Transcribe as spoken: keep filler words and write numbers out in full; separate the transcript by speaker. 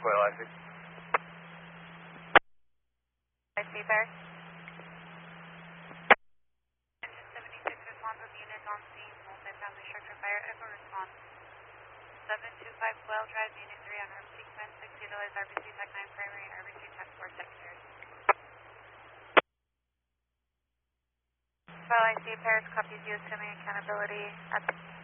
Speaker 1: Quail, I see.
Speaker 2: I see Paris. Engine seventy-six responds with unit on scene, multi-family structure fire, echo response. seven two five Quail Drive, unit three on route sequence, six utilize R B C Tech nine primary, R B C Tech four secondary. Quail, I see Paris, copies you, assuming accountability at the